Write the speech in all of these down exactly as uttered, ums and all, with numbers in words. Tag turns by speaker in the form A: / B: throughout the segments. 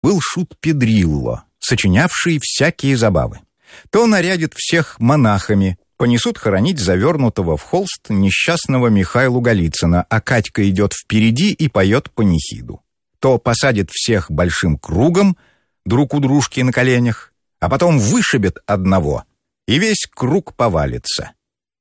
A: был шут Педрилло, сочинявший всякие забавы. То нарядит всех монахами, понесут хоронить завернутого в холст несчастного Михаила Голицына, а Катька идет впереди и поет панихиду. То посадит всех большим кругом, друг у дружки на коленях, а потом вышибет одного, и весь круг повалится.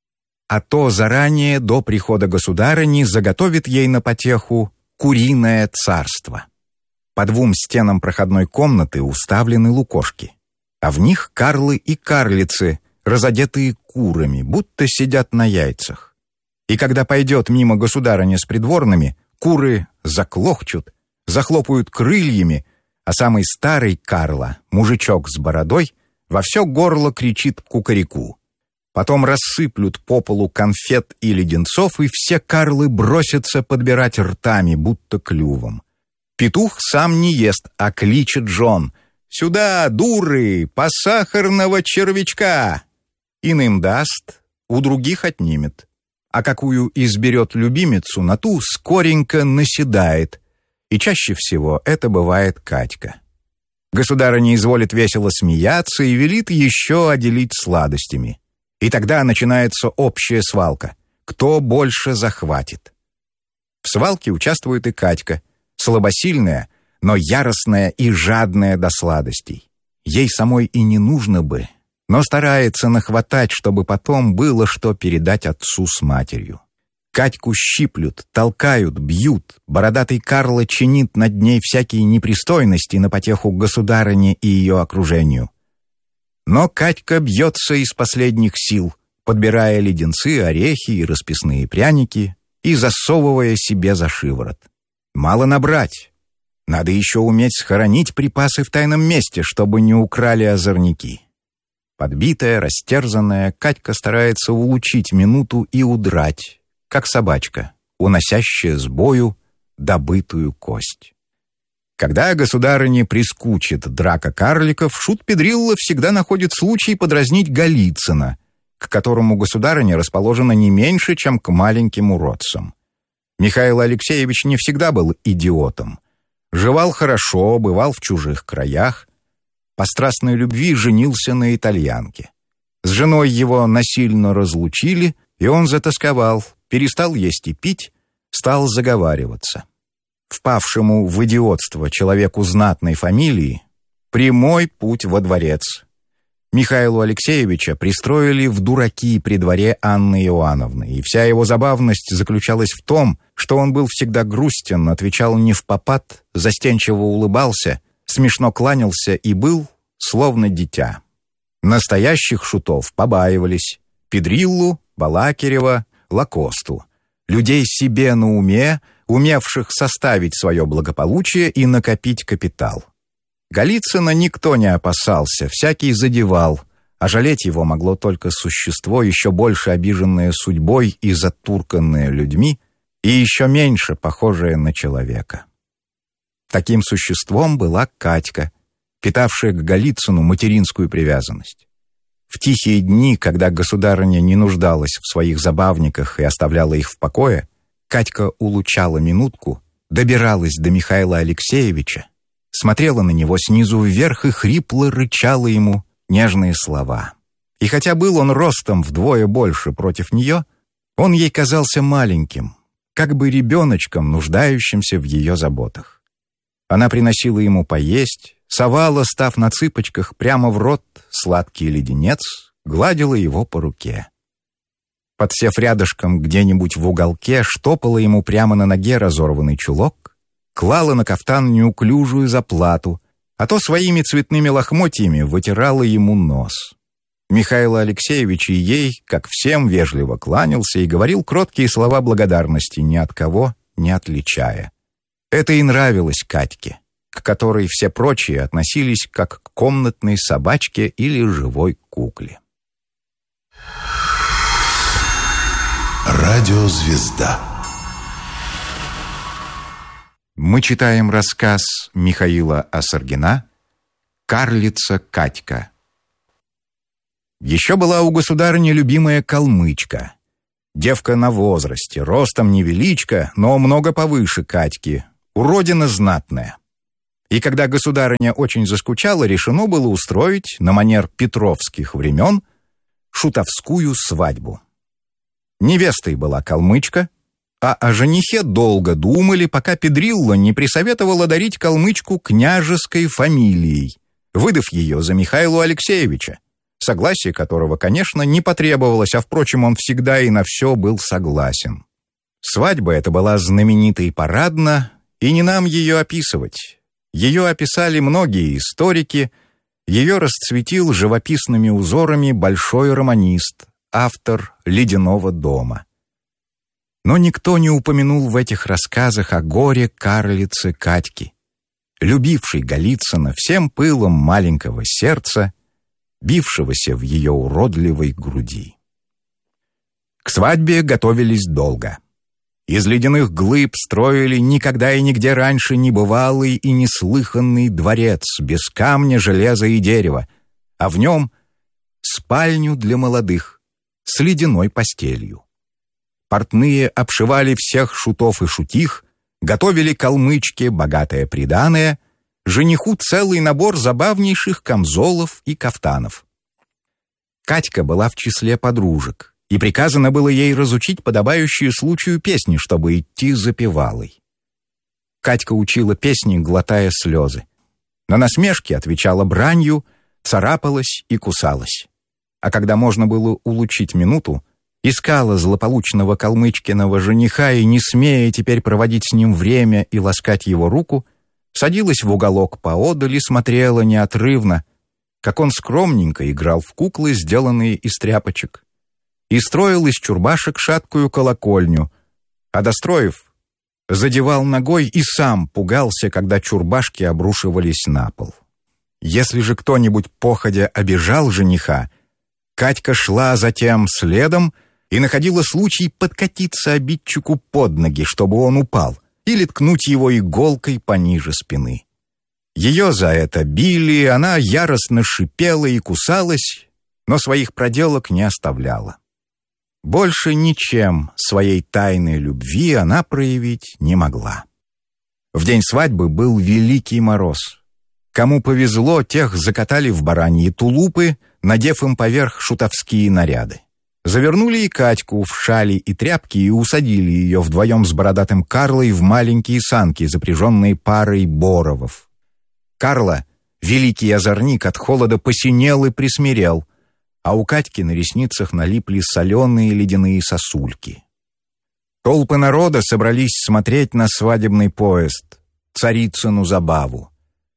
A: А то заранее, до прихода государыни, заготовит ей на потеху куриное царство. По двум стенам проходной комнаты уставлены лукошки, а в них карлы и карлицы, разодетые курами, будто сидят на яйцах. И когда пойдет мимо государыня с придворными, куры заклохчут, захлопают крыльями, а самый старый Карло, мужичок с бородой, во все горло кричит кукареку. Потом рассыплют по полу конфет и леденцов, и все карлы бросятся подбирать ртами, будто клювом. Петух сам не ест, а кличет жен: «Сюда, дуры, по сахарного червячка!» Иным даст, у других отнимет. А какую изберет любимицу, на ту скоренько наседает. И чаще всего это бывает Катька. Государыня изволит весело смеяться и велит еще оделить сладостями. И тогда начинается общая свалка. Кто больше захватит? В свалке участвует и Катька, слабосильная, но яростная и жадная до сладостей. Ей самой и не нужно бы, но старается нахватать, чтобы потом было что передать отцу с матерью. Катьку щиплют, толкают, бьют, бородатый Карло чинит над ней всякие непристойности на потеху государыне и ее окружению. Но Катька бьется из последних сил, подбирая леденцы, орехи и расписные пряники и засовывая себе за шиворот. Мало набрать. Надо еще уметь схоронить припасы в тайном месте, чтобы не украли озорники. Подбитая, растерзанная, Катька старается улучить минуту и удрать, как собачка, уносящая с бою добытую кость. Когда государыне прискучит драка карликов, шут Педрилло всегда находит случай подразнить Голицына, к которому государыня расположена не меньше, чем к маленьким уродцам. Михаил Алексеевич не всегда был идиотом. Жевал хорошо, бывал в чужих краях. По страстной любви женился на итальянке. С женой его насильно разлучили, и он затосковал, перестал есть и пить, стал заговариваться. Впавшему в идиотство человеку знатной фамилии прямой путь во дворец. Михаилу Алексеевича пристроили в дураки при дворе Анны Иоанновны, и вся его забавность заключалась в том, что он был всегда грустен, отвечал невпопад, застенчиво улыбался, смешно кланялся и был словно дитя. Настоящих шутов побаивались: Педриллу, Балакирева, Лакосту. Людей себе на уме, умевших составить свое благополучие и накопить капитал. Голицына никто не опасался, всякий задевал, а жалеть его могло только существо, еще больше обиженное судьбой и затурканное людьми, и еще меньше похожее на человека. Таким существом была Катька, питавшая к Голицыну материнскую привязанность. В тихие дни, когда государыня не нуждалась в своих забавниках и оставляла их в покое, Катька улучала минутку, добиралась до Михаила Алексеевича, смотрела на него снизу вверх и хрипло рычала ему нежные слова. И хотя был он ростом вдвое больше против нее, он ей казался маленьким, как бы ребеночком, нуждающимся в ее заботах. Она приносила ему поесть, совала, став на цыпочках, прямо в рот сладкий леденец, гладила его по руке. Подсев рядышком где-нибудь в уголке, штопала ему прямо на ноге разорванный чулок, клала на кафтан неуклюжую заплату, а то своими цветными лохмотьями вытирала ему нос. Михаил Алексеевич и ей, как всем, вежливо кланялся и говорил кроткие слова благодарности, ни от кого не отличая. Это и нравилось Катьке, к которой все прочие относились как к комнатной собачке или живой кукле.
B: Радиозвезда.
A: Мы читаем рассказ Михаила Осоргина «Карлица Катька». Еще была у государыни любимая калмычка. Девка на возрасте, ростом невеличка, но много повыше Катьки, уродина знатная. И когда государыня очень заскучала, решено было устроить на манер петровских времен шутовскую свадьбу. Невестой была калмычка, а о женихе долго думали, пока Педрилла не присоветовала дарить калмычку княжеской фамилией, выдав ее за Михаила Алексеевича, согласие которого, конечно, не потребовалось, а, впрочем, он всегда и на все был согласен. Свадьба эта была знаменита и парадна, и не нам ее описывать. Ее описали многие историки, ее расцветил живописными узорами большой романист, автор «Ледяного дома». Но никто не упомянул в этих рассказах о горе карлицы Катьки, любившей Голицына всем пылом маленького сердца, бившегося в ее уродливой груди. К свадьбе готовились долго. Из ледяных глыб строили никогда и нигде раньше небывалый и неслыханный дворец без камня, железа и дерева, а в нем спальню для молодых с ледяной постелью. Портные обшивали всех шутов и шутих, готовили калмычке богатое приданое, жениху целый набор забавнейших камзолов и кафтанов. Катька была в числе подружек, и приказано было ей разучить подобающие случаю песни, чтобы идти запевалой. Катька учила песни, глотая слезы. На насмешки отвечала бранью, царапалась и кусалась. А когда можно было улучшить минуту, искала злополучного калмычкиного жениха и, не смея теперь проводить с ним время и ласкать его руку, садилась в уголок поодаль и смотрела неотрывно, как он скромненько играл в куклы, сделанные из тряпочек, и строил из чурбашек шаткую колокольню, а достроив, задевал ногой и сам пугался, когда чурбашки обрушивались на пол. Если же кто-нибудь походя обижал жениха, Катька шла затем следом и находила случай подкатиться обидчику под ноги, чтобы он упал, или ткнуть его иголкой пониже спины. Ее за это били, она яростно шипела и кусалась, но своих проделок не оставляла. Больше ничем своей тайной любви она проявить не могла. В день свадьбы был великий мороз. Кому повезло, тех закатали в бараньи тулупы, надев им поверх шутовские наряды. Завернули и Катьку в шали и тряпки и усадили ее вдвоем с бородатым Карлой в маленькие санки, запряженные парой боровов. Карла, великий озорник, от холода посинел и присмирел, а у Катьки на ресницах налипли соленые ледяные сосульки. Толпы народа собрались смотреть на свадебный поезд, царицыну забаву.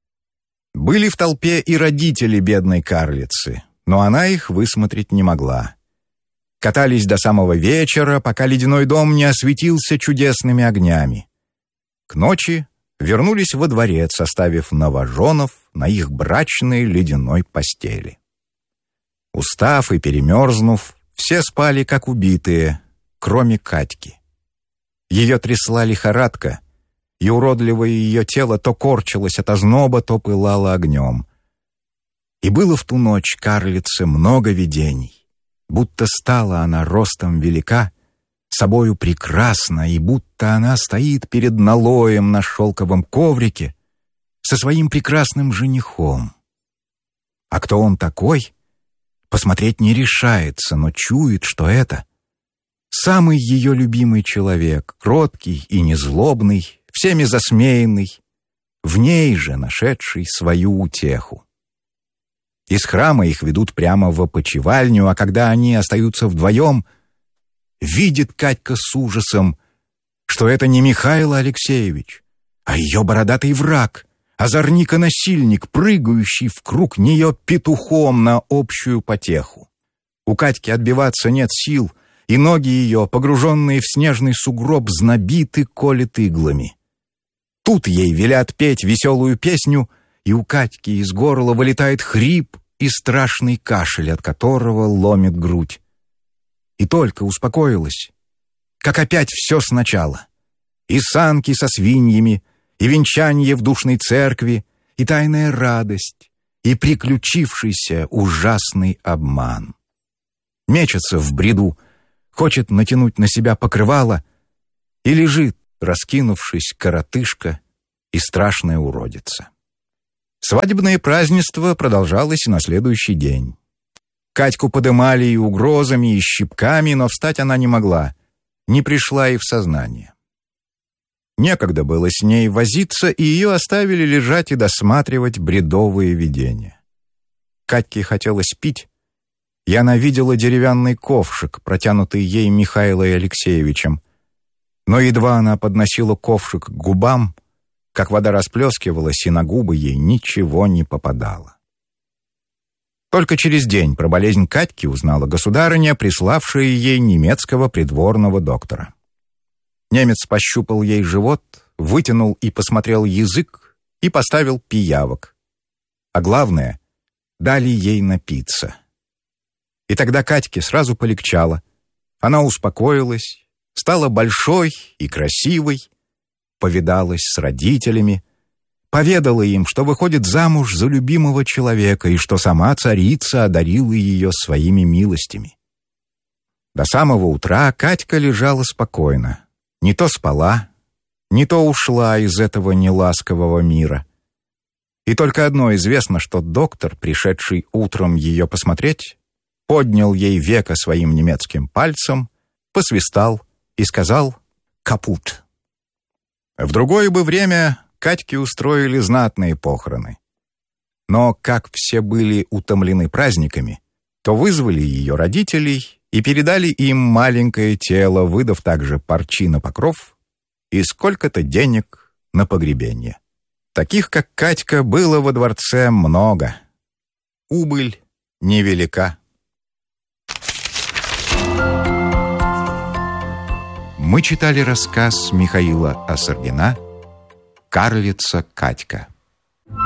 A: Были в толпе и родители бедной карлицы, но она их высмотреть не могла. Катались до самого вечера, пока ледяной дом не осветился чудесными огнями. К ночи вернулись во дворец, оставив новоженов на их брачной ледяной постели. Устав и перемерзнув, все спали как убитые, кроме Катьки. Ее трясла лихорадка, и уродливое ее тело то корчилось от озноба, то пылало огнем. И было в ту ночь карлице много видений, будто стала она ростом велика, собою прекрасна, и будто она стоит перед налоем на шелковом коврике со своим прекрасным женихом. А кто он такой, посмотреть не решается, но чует, что это самый ее любимый человек, кроткий и незлобный, всеми засмеянный, в ней же нашедший свою утеху. Из храма их ведут прямо в опочивальню, а когда они остаются вдвоем, видит Катька с ужасом, что это не Михаил Алексеевич, а ее бородатый враг, озорник и насильник, прыгающий в круг нее петухом на общую потеху. У Катьки отбиваться нет сил, и ноги ее, погруженные в снежный сугроб, знобит и колет иглами. Тут ей велят петь веселую песню, и у Катьки из горла вылетает хрип и страшный кашель, от которого ломит грудь. И только успокоилась, как опять все сначала. И санки со свиньями, и венчанье в душной церкви, и тайная радость, и приключившийся ужасный обман. Мечется в бреду, хочет натянуть на себя покрывало, и лежит, раскинувшись, коротышка и страшная уродица. Свадебное празднество продолжалось и на следующий день. Катьку подымали и угрозами, и щипками, но встать она не могла, не пришла и в сознание. Некогда было с ней возиться, и ее оставили лежать и досматривать бредовые видения. Катьке хотелось пить, и она видела деревянный ковшик, протянутый ей Михаилом Алексеевичем. Но едва она подносила ковшик к губам, как вода расплескивалась, и на губы ей ничего не попадало. Только через день про болезнь Катьки узнала государыня, приславшая ей немецкого придворного доктора. Немец пощупал ей живот, вытянул и посмотрел язык и поставил пиявок. А главное, дали ей напиться. И тогда Катьке сразу полегчало. Она успокоилась, стала большой и красивой, повидалась с родителями, поведала им, что выходит замуж за любимого человека и что сама царица одарила ее своими милостями. До самого утра Катька лежала спокойно. Не то спала, не то ушла из этого неласкового мира. И только одно известно, что доктор, пришедший утром ее посмотреть, поднял ей веко своим немецким пальцем, посвистал и сказал «капут». В другое бы время Катьке устроили знатные похороны. Но как все были утомлены праздниками, то вызвали ее родителей и передали им маленькое тело, выдав также парчи на покров и сколько-то денег на погребение. Таких, как Катька, было во дворце много. Убыль невелика. Мы читали рассказ Михаила Осоргина «Карлица Катька».